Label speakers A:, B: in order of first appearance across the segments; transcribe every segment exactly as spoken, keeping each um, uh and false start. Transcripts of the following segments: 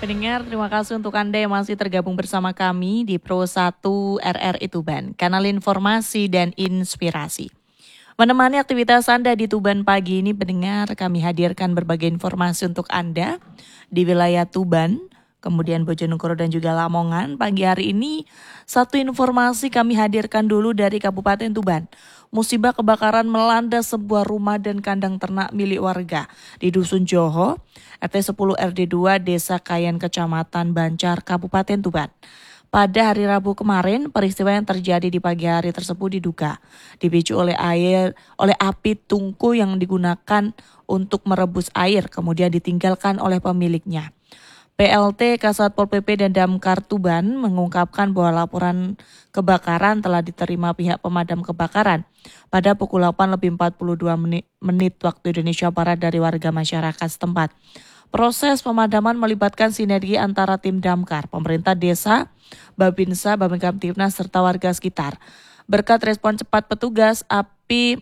A: Pendengar, terima kasih untuk Anda yang masih tergabung bersama kami di Pro satu R R I Tuban, kanal informasi dan inspirasi. Menemani aktivitas Anda di Tuban pagi ini, pendengar, kami hadirkan berbagai informasi untuk Anda di wilayah Tuban, kemudian Bojonegoro dan juga Lamongan. Pagi hari ini, satu informasi kami hadirkan dulu dari Kabupaten Tuban. Musibah kebakaran melanda sebuah rumah dan kandang ternak milik warga di Dusun Joho, R T sepuluh R D dua, Desa Kayan, Kecamatan Bancar, Kabupaten Tuban. Pada hari Rabu kemarin, peristiwa yang terjadi di pagi hari tersebut diduga dipicu oleh air, oleh api tungku yang digunakan untuk merebus air, kemudian ditinggalkan oleh pemiliknya. P L T Kasat Pol P P dan Damkar Tuban mengungkapkan bahwa laporan kebakaran telah diterima pihak pemadam kebakaran pada pukul delapan lebih empat puluh dua menit, menit waktu Indonesia Barat dari warga masyarakat setempat. Proses pemadaman melibatkan sinergi antara tim damkar, pemerintah desa, Babinsa, Babin Kamtibnas, serta warga sekitar. Berkat respon cepat petugas, api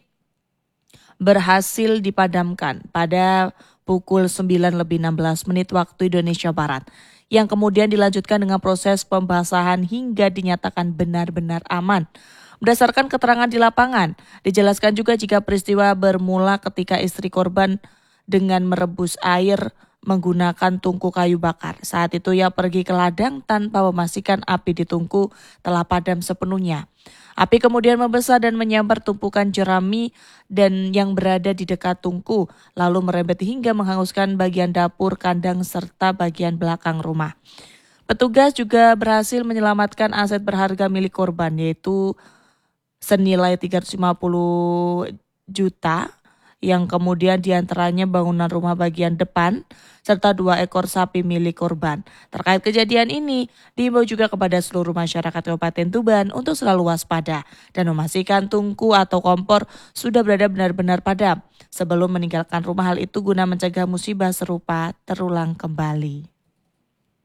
A: berhasil dipadamkan pada pukul sembilan lebih enam belas menit waktu Indonesia Barat, yang kemudian dilanjutkan dengan proses pembasahan hingga dinyatakan benar-benar aman. Berdasarkan keterangan di lapangan, dijelaskan juga jika peristiwa bermula ketika istri korban dengan merebus air menggunakan tungku kayu bakar. Saat itu ia pergi ke ladang tanpa memastikan api di tungku telah padam sepenuhnya. Api kemudian membesar dan menyambar tumpukan jerami dan yang berada di dekat tungku, lalu merembet hingga menghanguskan bagian dapur, kandang, serta bagian belakang rumah. Petugas juga berhasil menyelamatkan aset berharga milik korban, yaitu senilai tiga ratus lima puluh juta, yang kemudian diantaranya bangunan rumah bagian depan, serta dua ekor sapi milik korban. Terkait kejadian ini, diimbau juga kepada seluruh masyarakat Kabupaten Tuban untuk selalu waspada dan memastikan tungku atau kompor sudah berada benar-benar padam sebelum meninggalkan rumah. Hal itu guna mencegah musibah serupa terulang kembali.